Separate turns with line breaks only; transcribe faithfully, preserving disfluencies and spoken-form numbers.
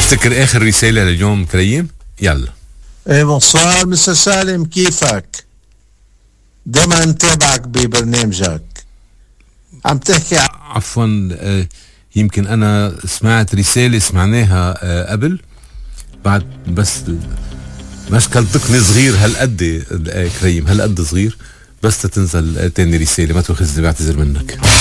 تفتكر اخر رسالة لليوم كريم؟ يلا.
ايه بونسوار مستر سالم، كيفك؟ دايما نتابعك ببرنامجك. عم تحكي ع...
عفوا آه يمكن انا سمعت رسالة سمعناها آه قبل بعد، بس مشكل تقني صغير هالقد آه كريم، هالقد صغير، بس تنزل تاني رسالة، ما تاخذني بعتذر منك.